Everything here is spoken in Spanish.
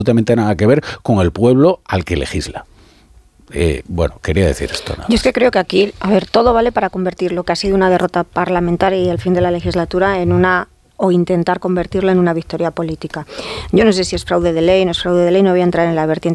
absolutamente nada que ver con el pueblo al que legisla. Bueno, quería decir esto. Yo es que creo que aquí, todo vale para convertir lo que ha sido una derrota parlamentaria y el fin de la legislatura o intentar convertirla en una victoria política. Yo no sé si es fraude de ley, no es fraude de ley, no voy a entrar en la vertiente